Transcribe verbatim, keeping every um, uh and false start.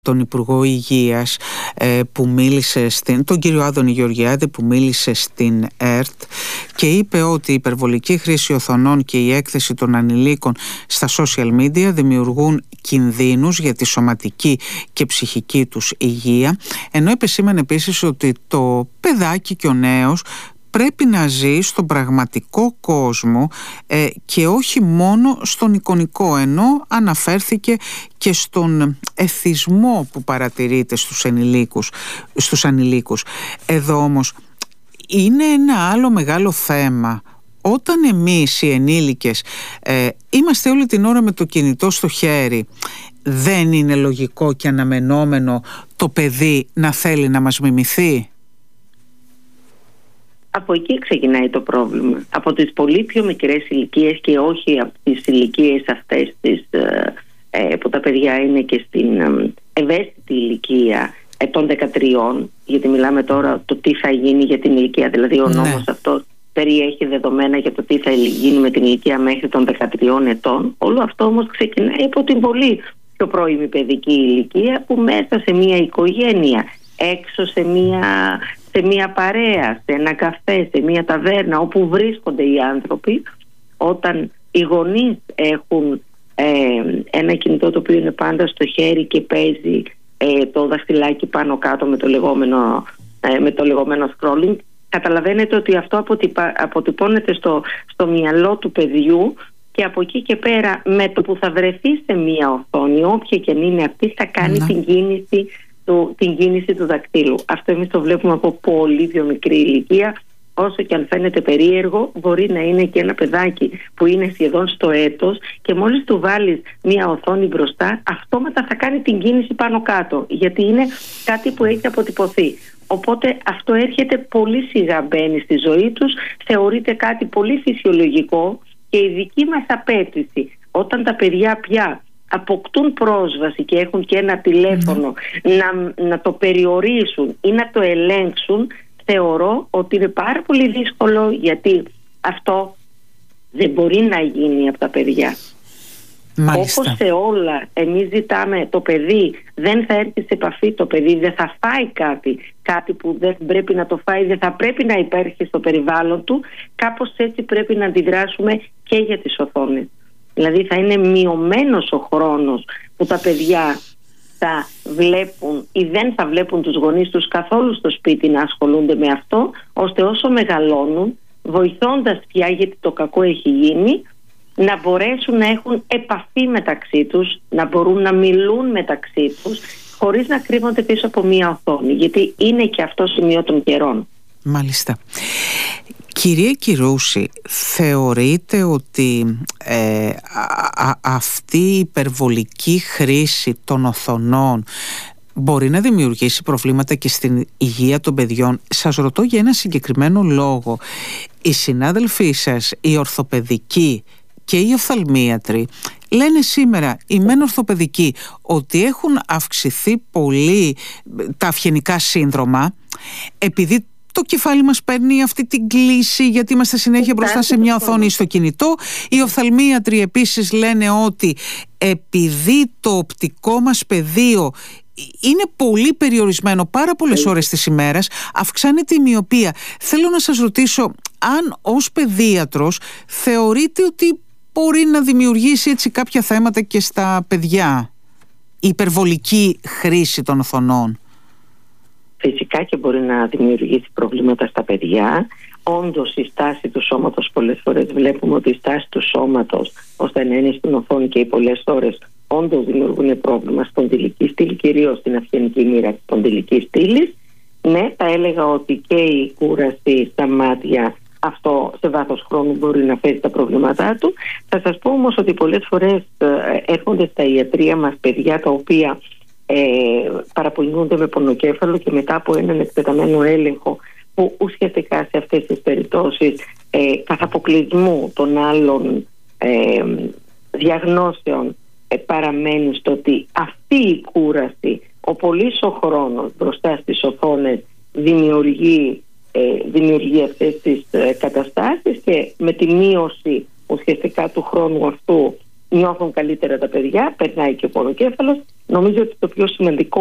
τον Υπουργό Υγείας που μίλησε στην, τον κύριο Άδωνη Γεωργιάδη, που μίλησε στην ΕΡΤ και είπε ότι η υπερβολική χρήση οθονών και η έκθεση των ανηλίκων στα social media δημιουργούν κινδύνους για τη σωματική και ψυχική τους υγεία, ενώ επεσήμανε επίσης ότι το παιδάκι και ο νέος πρέπει να ζει στον πραγματικό κόσμο ε, και όχι μόνο στον εικονικό, ενώ αναφέρθηκε και στον εθισμό που παρατηρείται στους ανηλίκους, στους ανηλίκους. Εδώ όμως είναι ένα άλλο μεγάλο θέμα. Όταν εμείς οι ενήλικες ε, είμαστε όλη την ώρα με το κινητό στο χέρι, δεν είναι λογικό και αναμενόμενο το παιδί να θέλει να μας μιμηθεί? Από εκεί ξεκινάει το πρόβλημα. Από τις πολύ πιο μικρές ηλικίες και όχι από τις ηλικίες αυτές τις, ε, που τα παιδιά είναι και στην ε, ευαίσθητη ηλικία ε, των δεκατριών, γιατί μιλάμε τώρα το τι θα γίνει για την ηλικία. Δηλαδή ο νόμος ναι. αυτός περιέχει δεδομένα για το τι θα γίνει με την ηλικία μέχρι των δεκατριών ετών. Όλο αυτό όμως ξεκινάει από την πολύ πιο πρώιμη παιδική ηλικία, που μέσα σε μια οικογένεια, έξω σε μια... σε μια παρέα, σε ένα καφέ, σε μια ταβέρνα, όπου βρίσκονται οι άνθρωποι, όταν οι γονείς έχουν ε, ένα κινητό το οποίο είναι πάντα στο χέρι και παίζει ε, το δαχτυλάκι πάνω κάτω με το λεγόμενο, ε, με το λεγόμενο scrolling, καταλαβαίνετε ότι αυτό αποτυπα, αποτυπώνεται στο, στο μυαλό του παιδιού, και από εκεί και πέρα, με το που θα βρεθεί σε μια οθόνη, όποια και αν είναι αυτή, θα κάνει ναι. την κίνηση του, την κίνηση του δακτύλου. Αυτό εμείς το βλέπουμε από πολύ πιο μικρή ηλικία. Όσο και αν φαίνεται περίεργο, μπορεί να είναι και ένα παιδάκι που είναι σχεδόν στο έτος και μόλις του βάλεις μια οθόνη μπροστά, αυτόματα θα κάνει την κίνηση πάνω κάτω, γιατί είναι κάτι που έχει αποτυπωθεί. Οπότε αυτό έρχεται πολύ σιγά, μπαίνει στη ζωή τους, θεωρείται κάτι πολύ φυσιολογικό, και η δική μας απέτηση όταν τα παιδιά πια αποκτούν πρόσβαση και έχουν και ένα τηλέφωνο mm. να, να το περιορίσουν ή να το ελέγξουν, θεωρώ ότι είναι πάρα πολύ δύσκολο, γιατί αυτό δεν μπορεί να γίνει από τα παιδιά. Μάλιστα. Όπως σε όλα, εμείς ζητάμε, το παιδί δεν θα έρθει σε επαφή, το παιδί δεν θα φάει κάτι, κάτι που δεν πρέπει να το φάει, δεν θα πρέπει να υπάρχει στο περιβάλλον του. Κάπως έτσι πρέπει να αντιδράσουμε και για τις οθόνες. Δηλαδή θα είναι μειωμένος ο χρόνος που τα παιδιά θα βλέπουν ή δεν θα βλέπουν τους γονείς τους καθόλου στο σπίτι να ασχολούνται με αυτό, ώστε όσο μεγαλώνουν, βοηθώντας πια, γιατί το κακό έχει γίνει, να μπορέσουν να έχουν επαφή μεταξύ τους, να μπορούν να μιλούν μεταξύ τους, χωρίς να κρύβονται πίσω από μία οθόνη, γιατί είναι και αυτό σημείο των καιρών. Μάλιστα. Κυρία Κυρούση, θεωρείτε ότι ε, α, α, αυτή η υπερβολική χρήση των οθονών μπορεί να δημιουργήσει προβλήματα και στην υγεία των παιδιών? Σας ρωτώ για ένα συγκεκριμένο λόγο. Οι συνάδελφοί σας, οι ορθοπαιδικοί και οι οφθαλμίατροι, λένε σήμερα, οι μεν ορθοπαιδικοί, ότι έχουν αυξηθεί πολύ τα αυγενικά σύνδρομα, επειδή το κεφάλι μας παίρνει αυτή την κλίση, γιατί είμαστε συνέχεια μπροστά σε μια οθόνη στο κινητό. Οι οφθαλμίατροι επίσης λένε ότι επειδή το οπτικό μας πεδίο είναι πολύ περιορισμένο πάρα πολλές ώρες της ημέρας, αυξάνεται η μοιοπία. Θέλω να σας ρωτήσω, αν ως παιδίατρος θεωρείτε ότι μπορεί να δημιουργήσει έτσι κάποια θέματα και στα παιδιά, η υπερβολική χρήση των οθονών? Φυσικά και μπορεί να δημιουργήσει προβλήματα στα παιδιά. Όντως η στάση του σώματος, πολλές φορές βλέπουμε ότι η στάση του σώματος ώστε να είναι στην οθόνη και οι πολλές ώρες όντως δημιουργούν πρόβλημα στον σπονδυλική στήλη, κυρίως στην αυγενική μοίρα της σπονδυλικής στήλης. Ναι, θα έλεγα ότι και η κούραση στα μάτια, αυτό σε βάθος χρόνου μπορεί να φέρει τα προβλήματά του. Θα σας πω όμως ότι πολλές φορές ε, έρχονται στα ιατρεία μας παιδιά τα οποία ε, παραπονιούνται με πονοκέφαλο, και μετά από έναν εκτεταμένο έλεγχο, που ουσιαστικά σε αυτές τις περιπτώσεις ε, καθ' αποκλεισμού των άλλων ε, διαγνώσεων ε, παραμένει στο ότι αυτή η κούραση, ο πολύς ο χρόνος μπροστά στις οθόνες δημιουργεί Ε, δημιουργεί αυτές τις ε, καταστάσεις, και με τη μείωση ουσιαστικά του χρόνου αυτού νιώθουν καλύτερα τα παιδιά, περνάει και ο πονοκέφαλος. Νομίζω ότι το πιο σημαντικό